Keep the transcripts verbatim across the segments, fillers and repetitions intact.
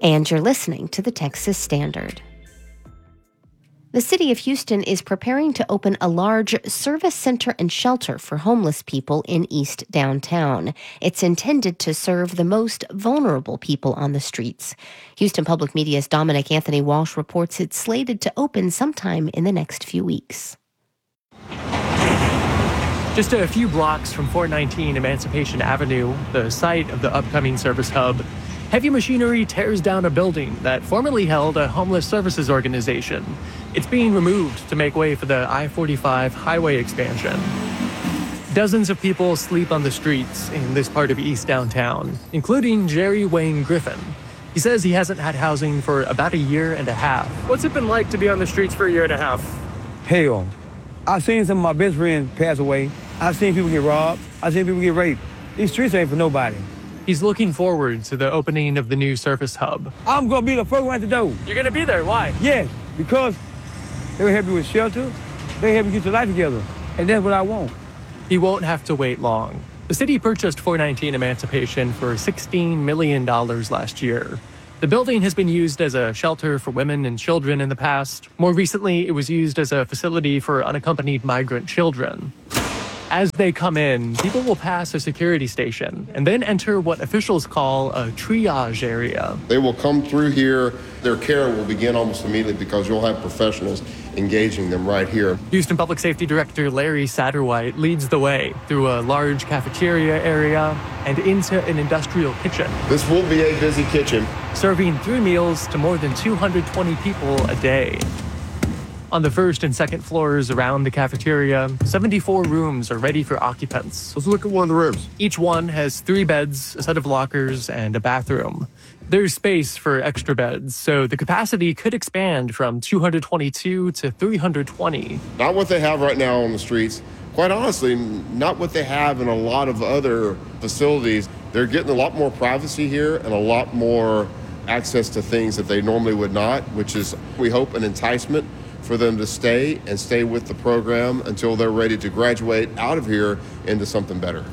And you're listening to the Texas Standard. The city of Houston is preparing to open a large service center and shelter for homeless people in East Downtown. It's intended to serve the most vulnerable people on the streets. Houston Public Media's Dominic Anthony Walsh reports it's slated to open sometime in the next few weeks. Just a few blocks from four nineteen Emancipation Avenue, the site of the upcoming service hub, heavy machinery tears down a building that formerly held a homeless services organization. It's being removed to make way for the I forty-five highway expansion. Dozens of people sleep on the streets in this part of East Downtown, including Jerry Wayne Griffin. He says he hasn't had housing for about a year and a half. What's it been like to be on the streets for a year and a half? Hell. I've seen some of my best friends pass away. I've seen people get robbed. I've seen people get raped. These streets ain't for nobody. He's looking forward to the opening of the new service hub. I'm going to be the first one at the door. You're going to be there? Why? Yes, because they will help you with shelter. They help you get your life together. And that's what I want. He won't have to wait long. The city purchased four nineteen Emancipation for sixteen million dollars last year. The building has been used as a shelter for women and children in the past. More recently, it was used as a facility for unaccompanied migrant children. As they come in, people will pass a security station and then enter what officials call a triage area. They will come through here. Their care will begin almost immediately because you'll have professionals engaging them right here. Houston Public Safety Director Larry Satterwhite leads the way through a large cafeteria area and into an industrial kitchen. This will be a busy kitchen, serving three meals to more than two hundred twenty people a day. On the first and second floors around the cafeteria, seventy-four rooms are ready for occupants. Let's look at one of the rooms. Each one has three beds, a set of lockers, and a bathroom. There's space for extra beds, so the capacity could expand from two hundred twenty-two to three hundred twenty. Not what they have right now on the streets. Quite honestly, not what they have in a lot of other facilities. They're getting a lot more privacy here and a lot more access to things that they normally would not, which is, we hope, an enticement for them to stay and stay with the program until they're ready to graduate out of here into something better.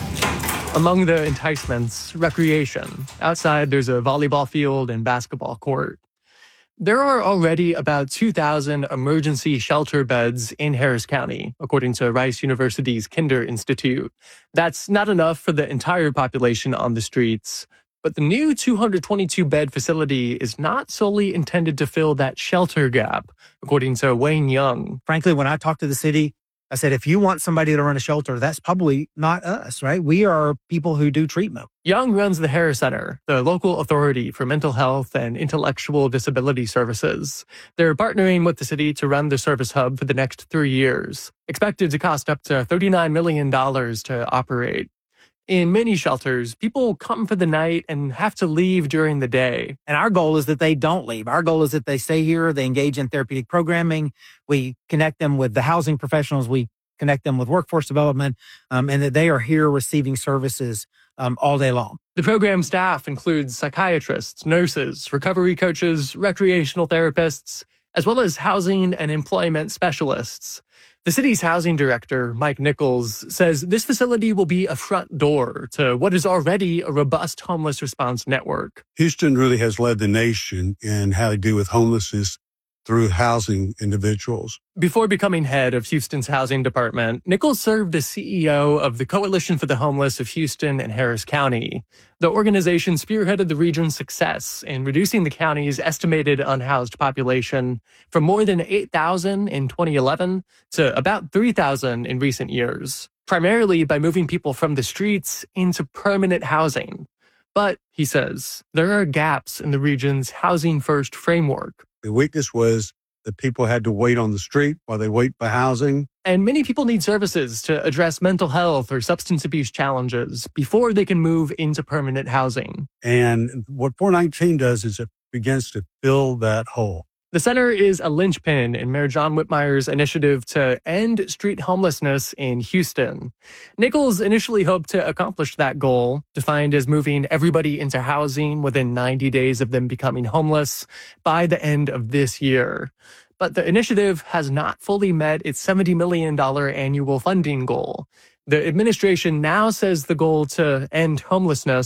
Among the enticements, recreation. Outside, there's a volleyball field and basketball court. There are already about two thousand emergency shelter beds in Harris County, according to Rice University's Kinder Institute. That's not enough for the entire population on the streets. But the new two hundred twenty-two bed facility is not solely intended to fill that shelter gap, according to Wayne Young. Frankly, when I talked to the city, I said, if you want somebody to run a shelter, that's probably not us, right? We are people who do treatment. Young runs the Harris Center, the local authority for mental health and intellectual disability services. They're partnering with the city to run the service hub for the next three years, expected to cost up to thirty-nine million dollars to operate. In many shelters, people come for the night and have to leave during the day. And our goal is that they don't leave. Our goal is that they stay here, they engage in therapeutic programming, we connect them with the housing professionals, we connect them with workforce development, um, and that they are here receiving services um, all day long. The program staff includes psychiatrists, nurses, recovery coaches, recreational therapists, as well as housing and employment specialists. The city's housing director, Mike Nichols, says this facility will be a front door to what is already a robust homeless response network. Houston really has led the nation in how to deal with homelessness through housing individuals. Before becoming head of Houston's housing department, Nichols served as C E O of the Coalition for the Homeless of Houston and Harris County. The organization spearheaded the region's success in reducing the county's estimated unhoused population from more than eight thousand in twenty eleven to about three thousand in recent years, primarily by moving people from the streets into permanent housing. But, he says, there are gaps in the region's Housing First framework. The weakness was that people had to wait on the street while they wait for housing. And many people need services to address mental health or substance abuse challenges before they can move into permanent housing. And what four nineteen does is it begins to fill that hole. The center is a linchpin in Mayor John Whitmire's initiative to end street homelessness in Houston. Nichols initially hoped to accomplish that goal, defined as moving everybody into housing within ninety days of them becoming homeless, by the end of this year. But the initiative has not fully met its seventy million dollars annual funding goal. The administration now says the goal to end homelessness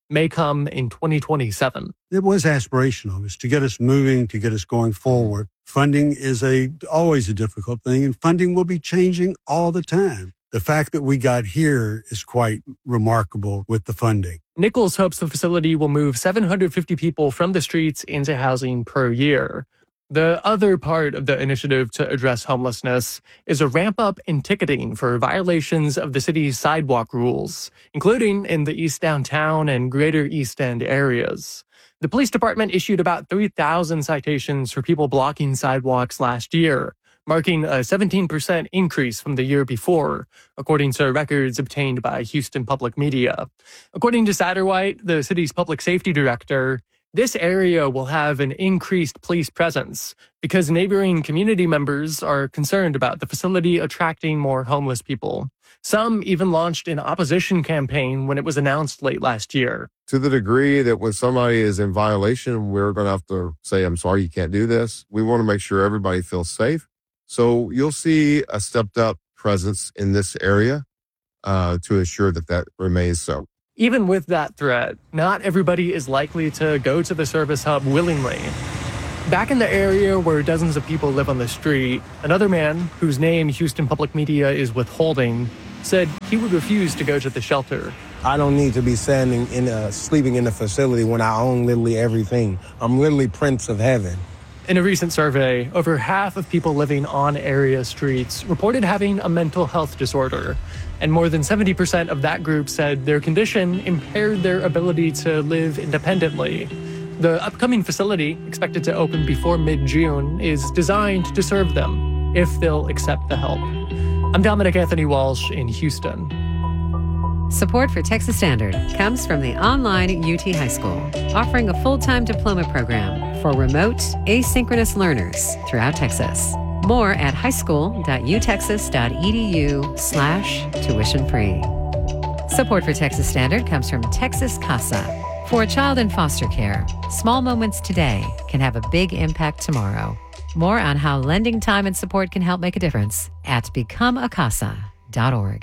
may come in twenty twenty-seven. It was aspirational. It's to get us moving, to get us going forward. Funding is a always a difficult thing, and funding will be changing all the time. The fact that we got here is quite remarkable with the funding. Nichols hopes the facility will move seven hundred fifty people from the streets into housing per year. The other part of the initiative to address homelessness is a ramp up in ticketing for violations of the city's sidewalk rules, including in the East Downtown and Greater East End areas. The police department issued about three thousand citations for people blocking sidewalks last year, marking a seventeen percent increase from the year before, according to records obtained by Houston Public Media. According to Satterwhite, the city's public safety director, this area will have an increased police presence because neighboring community members are concerned about the facility attracting more homeless people. Some even launched an opposition campaign when it was announced late last year. To the degree that when somebody is in violation, we're going to have to say, I'm sorry, you can't do this. We want to make sure everybody feels safe. So you'll see a stepped up presence in this area uh, to ensure that that remains so. Even with that threat, not everybody is likely to go to the service hub willingly. Back in the area where dozens of people live on the street, another man, whose name Houston Public Media is withholding, said he would refuse to go to the shelter. I don't need to be standing in a, sleeping in a facility when I own literally everything. I'm literally Prince of Heaven. In a recent survey, over half of people living on area streets reported having a mental health disorder, and more than seventy percent of that group said their condition impaired their ability to live independently. The upcoming facility, expected to open before mid-June, is designed to serve them if they'll accept the help. I'm Dominic Anthony Walsh in Houston. Support for Texas Standard comes from the online U T High School, offering a full-time diploma program for remote, asynchronous learners throughout Texas. More at highschool.utexas.edu slash tuition free. Support for Texas Standard comes from Texas CASA. For a child in foster care, small moments today can have a big impact tomorrow. More on how lending time and support can help make a difference at become a casa dot org.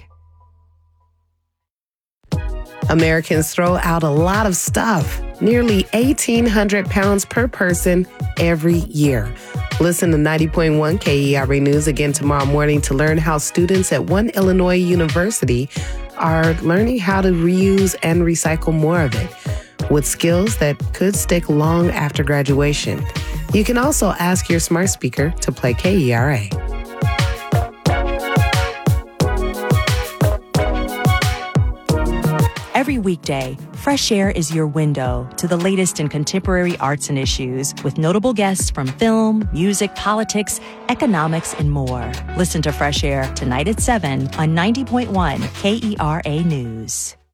Americans throw out a lot of stuff, nearly eighteen hundred pounds per person every year. Listen to ninety point one K E R A News again tomorrow morning to learn how students at one Illinois university are learning how to reuse and recycle more of it, with skills that could stick long after graduation. You can also ask your smart speaker to play K E R A. Every weekday, Fresh Air is your window to the latest in contemporary arts and issues, with notable guests from film, music, politics, economics, and more. Listen to Fresh Air tonight at seven on ninety point one K E R A News.